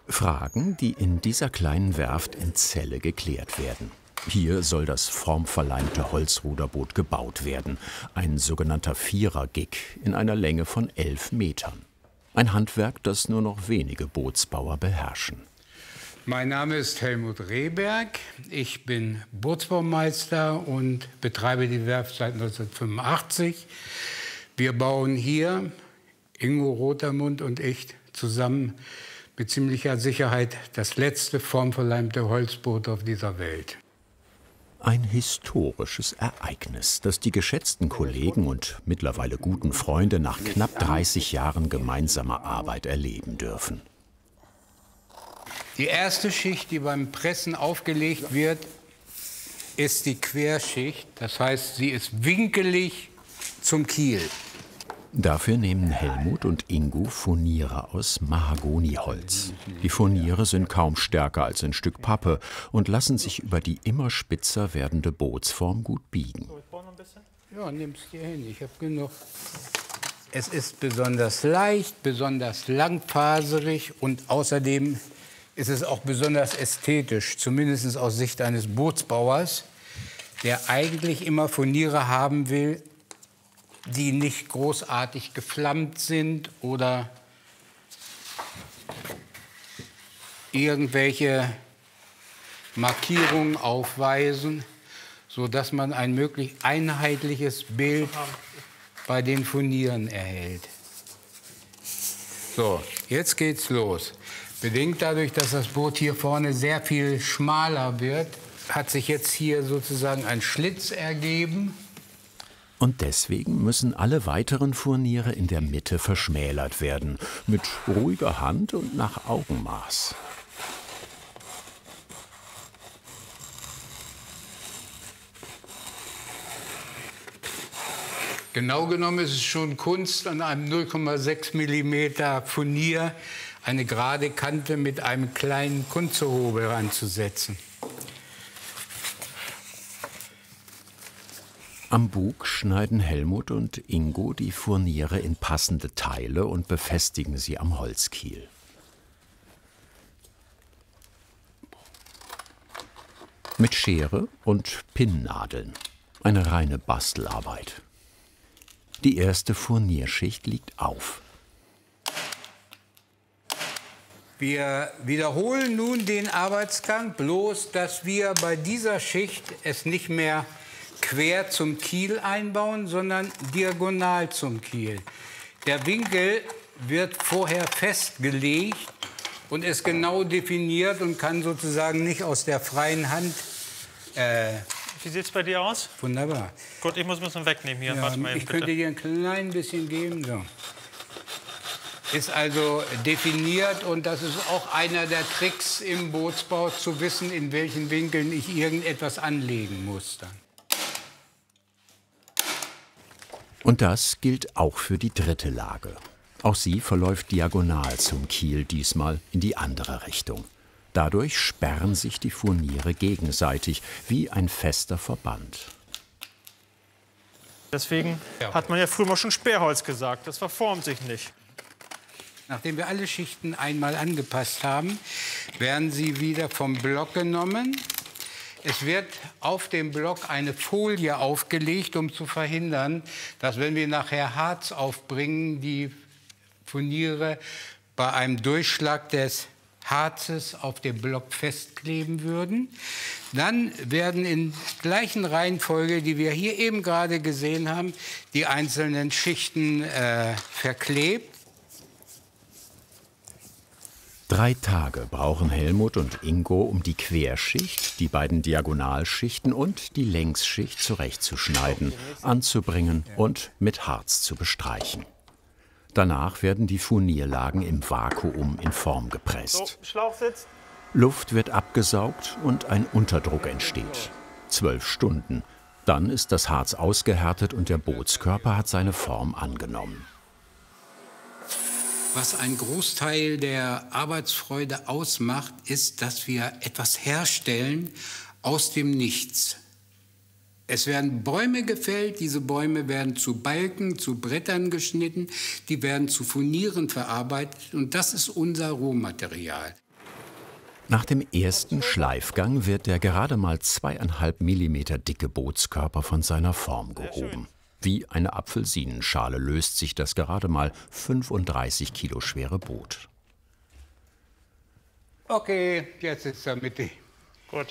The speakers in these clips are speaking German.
Fragen, die in dieser kleinen Werft in Celle geklärt werden. Hier soll das formverleimte Holzruderboot gebaut werden, ein sogenannter Vierer-Gig in einer Länge von 11 Metern. Ein Handwerk, das nur noch wenige Bootsbauer beherrschen. Mein Name ist Helmut Rehberg. Ich bin Bootsbaumeister und betreibe die Werft seit 1985. Wir bauen hier, Ingo Rotermund und ich, zusammen mit ziemlicher Sicherheit das letzte formverleimte Holzboot auf dieser Welt. Ein historisches Ereignis, das die geschätzten Kollegen und mittlerweile guten Freunde nach knapp 30 Jahren gemeinsamer Arbeit erleben dürfen. Die erste Schicht, die beim Pressen aufgelegt wird, ist die Querschicht. Das heißt, sie ist winkelig zum Kiel. Dafür nehmen Helmut und Ingo Furniere aus Mahagoniholz. Die Furniere sind kaum stärker als ein Stück Pappe und lassen sich über die immer spitzer werdende Bootsform gut biegen. Ja, nimm's dir hin, ich habe genug. Es ist besonders leicht, besonders langfaserig und außerdem ist es auch besonders ästhetisch, zumindest aus Sicht eines Bootsbauers, der eigentlich immer Furniere haben will, die nicht großartig geflammt sind oder irgendwelche Markierungen aufweisen, sodass man ein möglichst einheitliches Bild bei den Furnieren erhält. So, jetzt geht's los. Bedingt dadurch, dass das Boot hier vorne sehr viel schmaler wird, hat sich jetzt hier sozusagen ein Schlitz ergeben. Und deswegen müssen alle weiteren Furniere in der Mitte verschmälert werden, mit ruhiger Hand und nach Augenmaß. Genau genommen ist es schon Kunst, an einem 0,6 mm Furnier eine gerade Kante mit einem kleinen Kunstehobel anzusetzen. Am Bug schneiden Helmut und Ingo die Furniere in passende Teile und befestigen sie am Holzkiel. Mit Schere und Pinnnadeln. Eine reine Bastelarbeit. Die erste Furnierschicht liegt auf. Wir wiederholen nun den Arbeitsgang, bloß dass wir bei dieser Schicht es nicht mehr quer zum Kiel einbauen, sondern diagonal zum Kiel. Der Winkel wird vorher festgelegt und ist genau definiert und kann sozusagen nicht aus der freien Hand. Wie sieht es bei dir aus? Wunderbar. Gut, ich muss ein bisschen wegnehmen hier. Ja, Warte mal eben, ich könnte dir ein klein bisschen geben. So. Ist also definiert und das ist auch einer der Tricks im Bootsbau, zu wissen, in welchen Winkeln ich irgendetwas anlegen muss dann. Und das gilt auch für die dritte Lage. Auch sie verläuft diagonal zum Kiel, diesmal in die andere Richtung. Dadurch sperren sich die Furniere gegenseitig, wie ein fester Verband. Deswegen hat man ja früher mal schon Sperrholz gesagt. Das verformt sich nicht. Nachdem wir alle Schichten einmal angepasst haben, werden sie wieder vom Block genommen. Es wird auf dem Block eine Folie aufgelegt, um zu verhindern, dass, wenn wir nachher Harz aufbringen, die Furniere bei einem Durchschlag des Harzes auf dem Block festkleben würden. Dann werden in gleichen Reihenfolge, die wir hier eben gerade gesehen haben, die einzelnen Schichten verklebt. 3 Tage brauchen Helmut und Ingo, um die Querschicht, die beiden Diagonalschichten und die Längsschicht zurechtzuschneiden, anzubringen und mit Harz zu bestreichen. Danach werden die Furnierlagen im Vakuum in Form gepresst. Schlauchsitz. Luft wird abgesaugt und ein Unterdruck entsteht. 12 Stunden. Dann ist das Harz ausgehärtet und der Bootskörper hat seine Form angenommen. Was ein Großteil der Arbeitsfreude ausmacht, ist, dass wir etwas herstellen aus dem Nichts. Es werden Bäume gefällt, diese Bäume werden zu Balken, zu Brettern geschnitten, die werden zu Furnieren verarbeitet und das ist unser Rohmaterial. Nach dem ersten Schleifgang wird der gerade mal 2,5 Millimeter dicke Bootskörper von seiner Form gehoben. Wie eine Apfelsinenschale löst sich das gerade mal 35 Kilo schwere Boot. Okay, jetzt ist er mittig. Gut.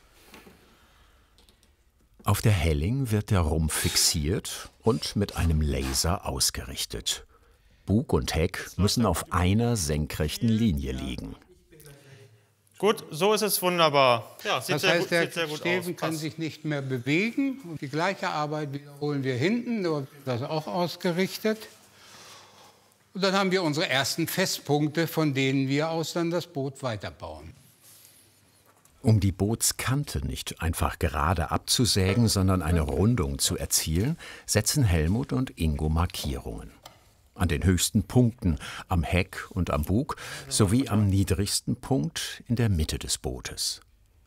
Auf der Helling wird der Rumpf fixiert und mit einem Laser ausgerichtet. Bug und Heck müssen auf einer senkrechten Linie liegen. Gut, so ist es wunderbar. Ja, Das heißt, der sieht sehr gut Steven aus. kann Passt. sich nicht mehr bewegen. Und die gleiche Arbeit wiederholen wir hinten, nur das auch ausgerichtet. Und dann haben wir unsere ersten Festpunkte, von denen wir aus dann das Boot weiterbauen. Um die Bootskante nicht einfach gerade abzusägen, sondern eine Rundung zu erzielen, setzen Helmut und Ingo Markierungen. An den höchsten Punkten, am Heck und am Bug, sowie am niedrigsten Punkt in der Mitte des Bootes.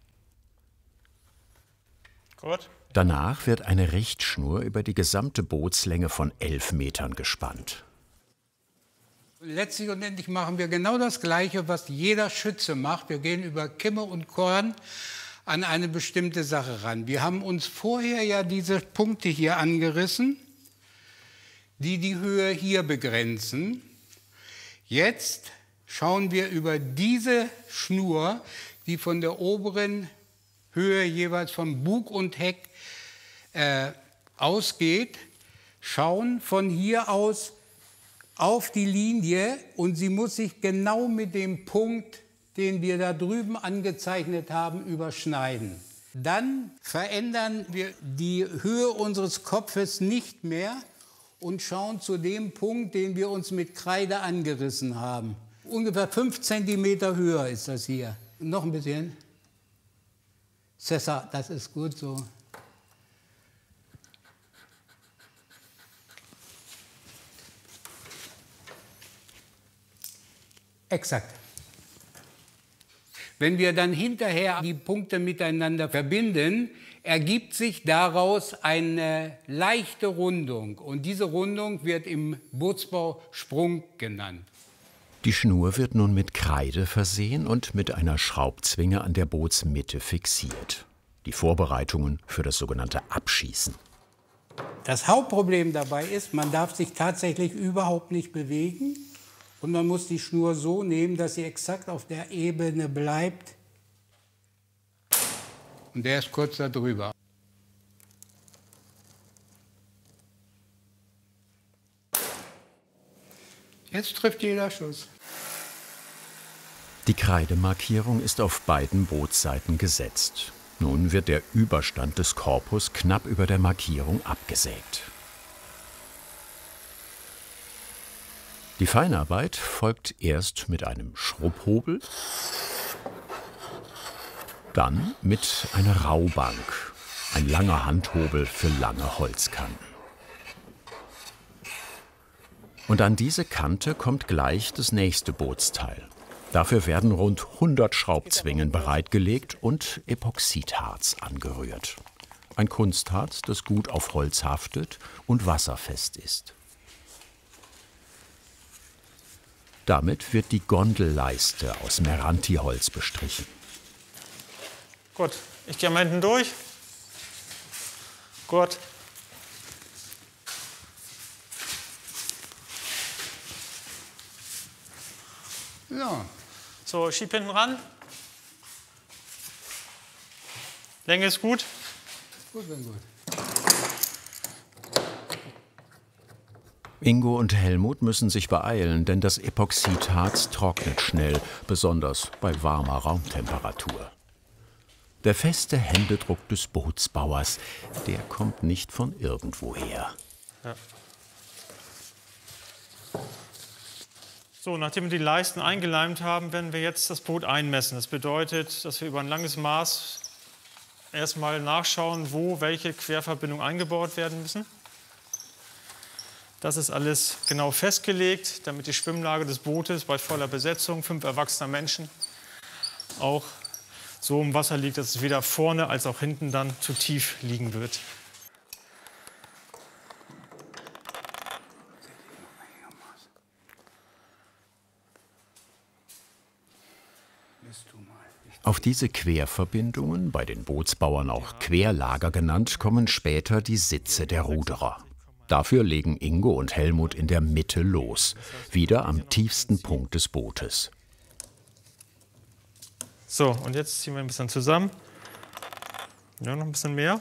Gut. Danach wird eine Richtschnur über die gesamte Bootslänge von 11 Metern gespannt. Letztlich und endlich machen wir genau das Gleiche, was jeder Schütze macht. Wir gehen über Kimme und Korn an eine bestimmte Sache ran. Wir haben uns vorher ja diese Punkte hier angerissen, die die Höhe hier begrenzen. Jetzt schauen wir über diese Schnur, die von der oberen Höhe jeweils von Bug und Heck ausgeht, schauen von hier aus auf die Linie und sie muss sich genau mit dem Punkt, den wir da drüben angezeichnet haben, überschneiden. Dann verändern wir die Höhe unseres Kopfes nicht mehr und schauen zu dem Punkt, den wir uns mit Kreide angerissen haben. Ungefähr 5 Zentimeter höher ist das hier. Noch ein bisschen. Cäsar, das ist gut so. Exakt. Wenn wir dann hinterher die Punkte miteinander verbinden, ergibt sich daraus eine leichte Rundung. Und diese Rundung wird im Bootsbau Sprung genannt. Die Schnur wird nun mit Kreide versehen und mit einer Schraubzwinge an der Bootsmitte fixiert. Die Vorbereitungen für das sogenannte Abschießen. Das Hauptproblem dabei ist, man darf sich tatsächlich überhaupt nicht bewegen. Und man muss die Schnur so nehmen, dass sie exakt auf der Ebene bleibt. Und der ist kurz darüber. Jetzt trifft jeder Schuss. Die Kreidemarkierung ist auf beiden Bootsseiten gesetzt. Nun wird der Überstand des Korpus knapp über der Markierung abgesägt. Die Feinarbeit folgt erst mit einem Schrubhobel, dann mit einer Raubank, ein langer Handhobel für lange Holzkanten. Und an diese Kante kommt gleich das nächste Bootsteil. Dafür werden rund 100 Schraubzwingen bereitgelegt und Epoxidharz angerührt. Ein Kunstharz, das gut auf Holz haftet und wasserfest ist. Damit wird die Gondelleiste aus Meranti-Holz bestrichen. Gut, ich gehe mal hinten durch. Gut. Ja. So, schieb hinten ran. Länge ist gut. Gut, wenn gut. Ingo und Helmut müssen sich beeilen, denn das Epoxidharz trocknet schnell, besonders bei warmer Raumtemperatur. Der feste Händedruck des Bootsbauers, der kommt nicht von irgendwoher. Ja. So, nachdem wir die Leisten eingeleimt haben, werden wir jetzt das Boot einmessen. Das bedeutet, dass wir über ein langes Maß erstmal nachschauen, wo welche Querverbindungen eingebaut werden müssen. Das ist alles genau festgelegt, damit die Schwimmlage des Bootes bei voller Besetzung, 5 erwachsener Menschen, auch so im Wasser liegt, dass es weder vorne als auch hinten dann zu tief liegen wird. Auf diese Querverbindungen, bei den Bootsbauern auch Querlager genannt, kommen später die Sitze der Ruderer. Dafür legen Ingo und Helmut in der Mitte los, wieder am tiefsten Punkt des Bootes. So, und jetzt ziehen wir ein bisschen zusammen. Ja, noch ein bisschen mehr.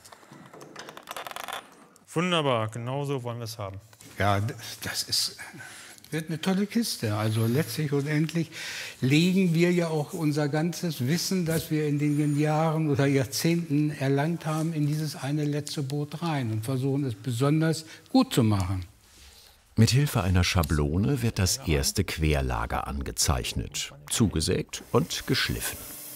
Wunderbar, genau so wollen wir es haben. Ja, wird eine tolle Kiste. Also letztlich und endlich legen wir ja auch unser ganzes Wissen, das wir in den Jahren oder Jahrzehnten erlangt haben, in dieses eine letzte Boot rein und versuchen es besonders gut zu machen. Mithilfe einer Schablone wird das erste Querlager angezeichnet, zugesägt und geschliffen.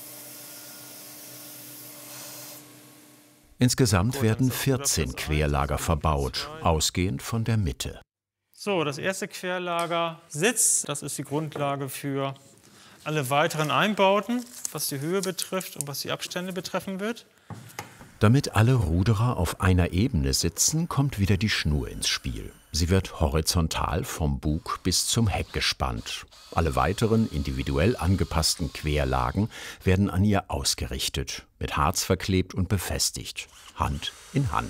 Insgesamt werden 14 Querlager verbaut, ausgehend von der Mitte. So, das erste Querlager sitzt. Das ist die Grundlage für alle weiteren Einbauten, was die Höhe betrifft und was die Abstände betreffen wird. Damit alle Ruderer auf einer Ebene sitzen, kommt wieder die Schnur ins Spiel. Sie wird horizontal vom Bug bis zum Heck gespannt. Alle weiteren individuell angepassten Querlagen werden an ihr ausgerichtet, mit Harz verklebt und befestigt, Hand in Hand.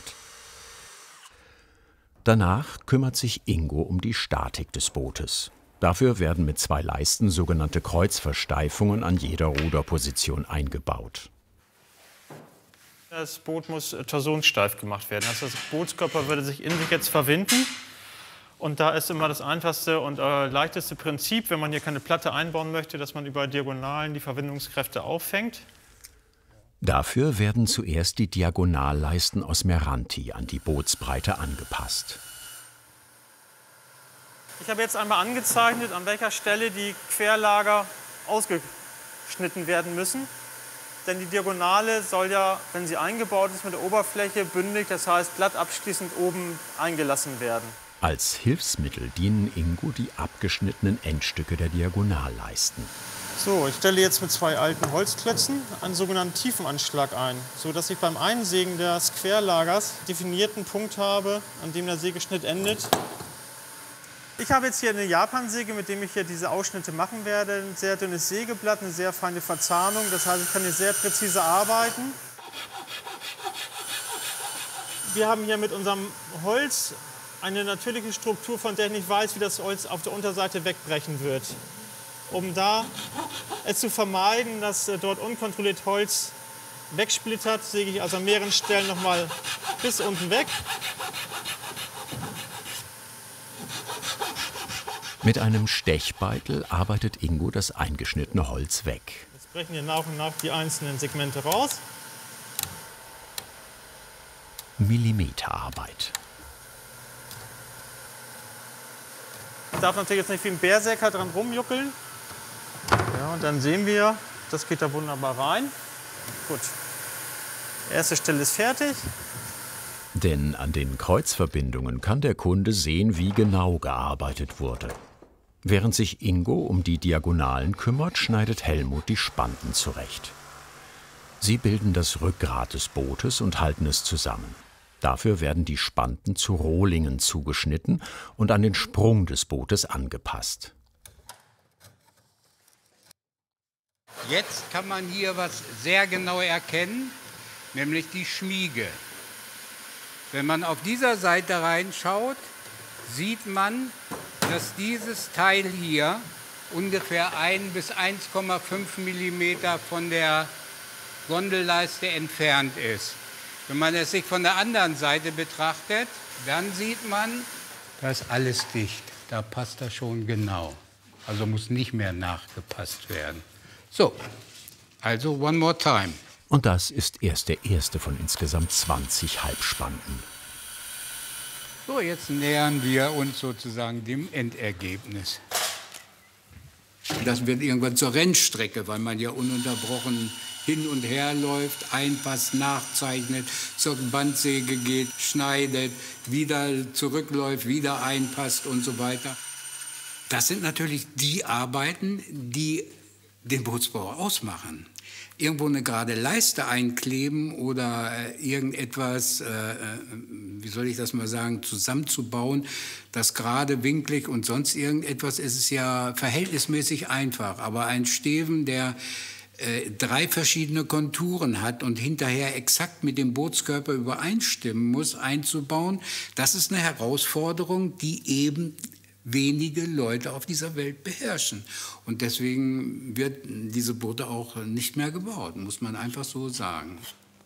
Danach kümmert sich Ingo um die Statik des Bootes. Dafür werden mit 2 Leisten sogenannte Kreuzversteifungen an jeder Ruderposition eingebaut. Das Boot muss torsionssteif gemacht werden. Also das Bootskörper würde sich in sich jetzt verwinden. Und da ist immer das einfachste und leichteste Prinzip, wenn man hier keine Platte einbauen möchte, dass man über Diagonalen die Verwindungskräfte auffängt. Dafür werden zuerst die Diagonalleisten aus Meranti an die Bootsbreite angepasst. Ich habe jetzt einmal angezeichnet, an welcher Stelle die Querlager ausgeschnitten werden müssen. Denn die Diagonale soll ja, wenn sie eingebaut ist, mit der Oberfläche bündig, das heißt glatt abschließend oben eingelassen werden. Als Hilfsmittel dienen Ingo die abgeschnittenen Endstücke der Diagonalleisten. So, ich stelle jetzt mit 2 alten Holzklötzen einen sogenannten Tiefenanschlag ein, sodass ich beim Einsägen des Querlagers definierten Punkt habe, an dem der Sägeschnitt endet. Ich habe jetzt hier eine Japansäge, mit dem ich hier diese Ausschnitte machen werde. Ein sehr dünnes Sägeblatt, eine sehr feine Verzahnung. Das heißt, ich kann hier sehr präzise arbeiten. Wir haben hier mit unserem Holz eine natürliche Struktur, von der ich nicht weiß, wie das Holz auf der Unterseite wegbrechen wird. Um da es zu vermeiden, dass dort unkontrolliert Holz wegsplittert, säge ich also an mehreren Stellen noch mal bis unten weg. Mit einem Stechbeitel arbeitet Ingo das eingeschnittene Holz weg. Jetzt brechen wir nach und nach die einzelnen Segmente raus. Millimeterarbeit. Ich darf natürlich jetzt nicht wie ein Berserker dran rumjuckeln. Ja, und dann sehen wir, das geht da wunderbar rein. Gut, die erste Stelle ist fertig. Denn an den Kreuzverbindungen kann der Kunde sehen, wie genau gearbeitet wurde. Während sich Ingo um die Diagonalen kümmert, schneidet Helmut die Spanten zurecht. Sie bilden das Rückgrat des Bootes und halten es zusammen. Dafür werden die Spanten zu Rohlingen zugeschnitten und an den Sprung des Bootes angepasst. Jetzt kann man hier was sehr genau erkennen, nämlich die Schmiege. Wenn man auf dieser Seite reinschaut, sieht man, dass dieses Teil hier ungefähr 1 bis 1,5 mm von der Gondelleiste entfernt ist. Wenn man es sich von der anderen Seite betrachtet, dann sieht man, da ist alles dicht. Da passt das schon genau. Also muss nicht mehr nachgepasst werden. So, also one more time. Und das ist erst der erste von insgesamt 20 Halbspanten. So, jetzt nähern wir uns sozusagen dem Endergebnis. Das wird irgendwann zur Rennstrecke, weil man ja ununterbrochen hin und her läuft, einpasst, nachzeichnet, zur Bandsäge geht, schneidet, wieder zurückläuft, wieder einpasst und so weiter. Das sind natürlich die Arbeiten, die den Bootsbauer ausmachen. irgendwo eine gerade Leiste einkleben oder irgendetwas, wie soll ich das mal sagen, zusammenzubauen, das gerade winklig und sonst irgendetwas, ist es ja verhältnismäßig einfach. Aber ein Steven, der 3 verschiedene Konturen hat und hinterher exakt mit dem Bootskörper übereinstimmen muss, einzubauen, das ist eine Herausforderung, die eben wenige Leute auf dieser Welt beherrschen. Und deswegen wird diese Boote auch nicht mehr gebaut, muss man einfach so sagen.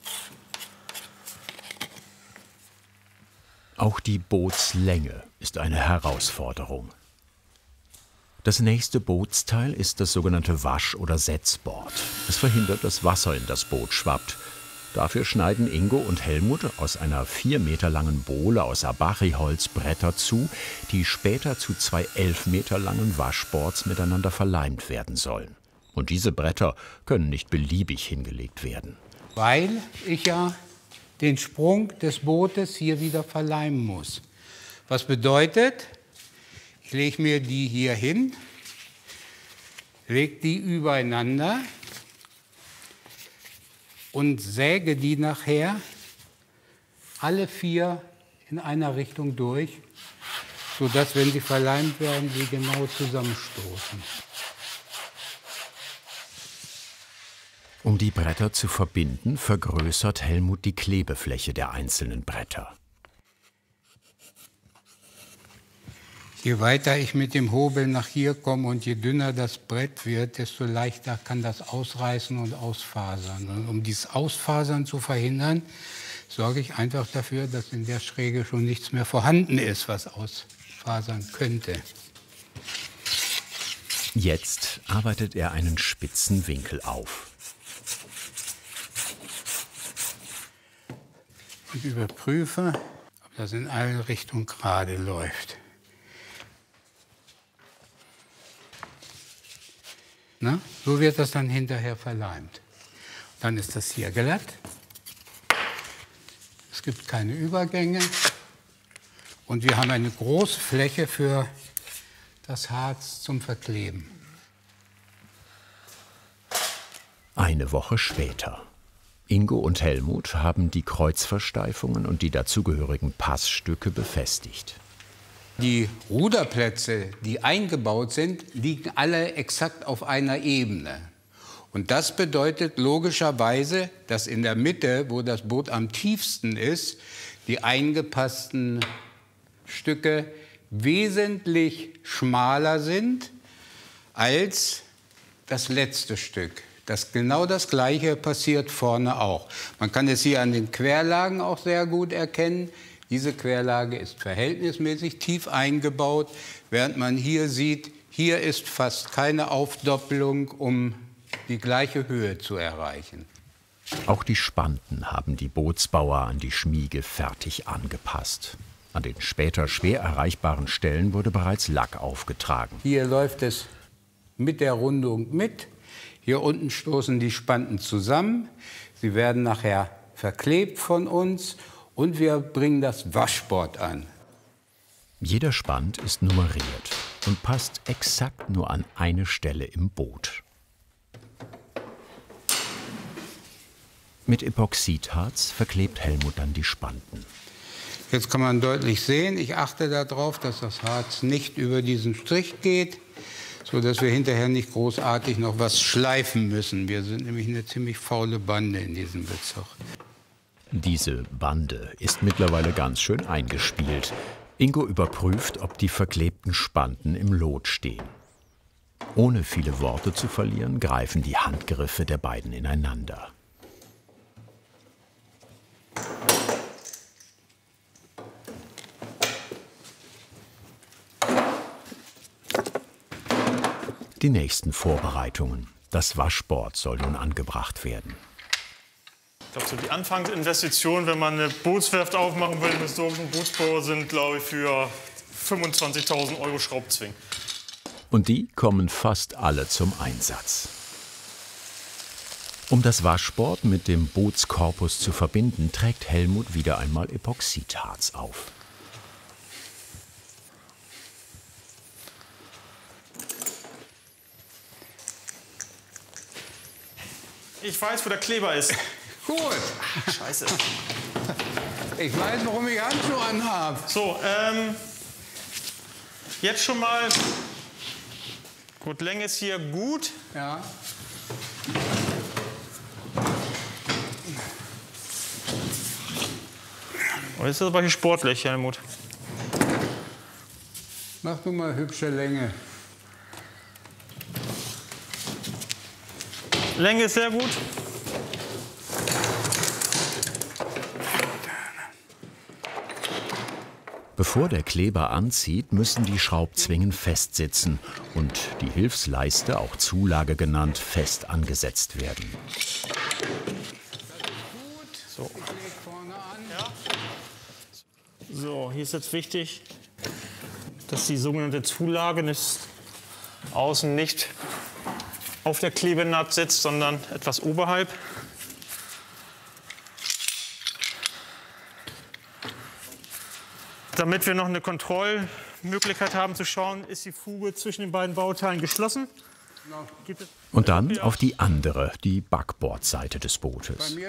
Auch die Bootslänge ist eine Herausforderung. Das nächste Bootsteil ist das sogenannte Wasch- oder Setzboard. Es verhindert, dass Wasser in das Boot schwappt. Dafür schneiden Ingo und Helmut aus einer 4 Meter langen Bohle aus Abachi-Holz Bretter zu, die später zu 2 11 Meter langen Waschboards miteinander verleimt werden sollen. Und diese Bretter können nicht beliebig hingelegt werden. Weil ich ja den Sprung des Bootes hier wieder verleimen muss. Was bedeutet, ich lege mir die hier hin, lege die übereinander und säge die nachher alle 4 in einer Richtung durch, sodass, wenn sie verleimt werden, sie genau zusammenstoßen. Um die Bretter zu verbinden, vergrößert Helmut die Klebefläche der einzelnen Bretter. Je weiter ich mit dem Hobel nach hier komme und je dünner das Brett wird, desto leichter kann das ausreißen und ausfasern. Und um dieses Ausfasern zu verhindern, sorge ich einfach dafür, dass in der Schräge schon nichts mehr vorhanden ist, was ausfasern könnte. Jetzt arbeitet er einen spitzen Winkel auf. Und überprüfe, ob das in alle Richtungen gerade läuft. Na, so wird das dann hinterher verleimt. Dann ist das hier glatt. Es gibt keine Übergänge. Und wir haben eine große Fläche für das Harz zum Verkleben. Eine Woche später. Ingo und Helmut haben die Kreuzversteifungen und die dazugehörigen Passstücke befestigt. Die Ruderplätze, die eingebaut sind, liegen alle exakt auf einer Ebene. Und das bedeutet logischerweise, dass in der Mitte, wo das Boot am tiefsten ist, die eingepassten Stücke wesentlich schmaler sind als das letzte Stück. Genau das Gleiche passiert vorne auch. Man kann es hier an den Querlagen auch sehr gut erkennen. Diese Querlage ist verhältnismäßig tief eingebaut, während man hier sieht, hier ist fast keine Aufdoppelung, um die gleiche Höhe zu erreichen. Auch die Spanten haben die Bootsbauer an die Schmiege fertig angepasst. An den später schwer erreichbaren Stellen wurde bereits Lack aufgetragen. Hier läuft es mit der Rundung mit. Hier unten stoßen die Spanten zusammen. Sie werden nachher verklebt von uns. Und wir bringen das Waschboard an. Jeder Spant ist nummeriert und passt exakt nur an eine Stelle im Boot. Mit Epoxidharz verklebt Helmut dann die Spanten. Jetzt kann man deutlich sehen, ich achte darauf, dass das Harz nicht über diesen Strich geht, sodass wir hinterher nicht großartig noch was schleifen müssen. Wir sind nämlich eine ziemlich faule Bande in diesem Bezug. Diese Bande ist mittlerweile ganz schön eingespielt. Ingo überprüft, ob die verklebten Spanten im Lot stehen. Ohne viele Worte zu verlieren, greifen die Handgriffe der beiden ineinander. Die nächsten Vorbereitungen. Das Waschboard soll nun angebracht werden. Ich glaube, so die Anfangsinvestitionen, wenn man eine Bootswerft aufmachen will, im historischen Bootsbau, sind, glaube ich, für 25.000 € Schraubzwing. Und die kommen fast alle zum Einsatz. Um das Waschboard mit dem Bootskorpus zu verbinden, trägt Helmut wieder einmal Epoxidharz auf. Ich weiß, wo der Kleber ist. Gut. Scheiße. Ich weiß, warum ich Handschuhe anhabe. So, jetzt schon mal. Gut, Länge ist hier gut. Ja. Oh, jetzt ist das aber hier sportlich, Helmut. Mach du mal hübsche Länge. Länge ist sehr gut. Bevor der Kleber anzieht, müssen die Schraubzwingen festsitzen und die Hilfsleiste, auch Zulage genannt, fest angesetzt werden. So. So, hier ist jetzt wichtig, dass die sogenannte Zulage außen nicht auf der Klebenaht sitzt, sondern etwas oberhalb. Damit wir noch eine Kontrollmöglichkeit haben zu schauen, ist die Fuge zwischen den beiden Bauteilen geschlossen. Und dann auf die andere, die Backbordseite des Bootes.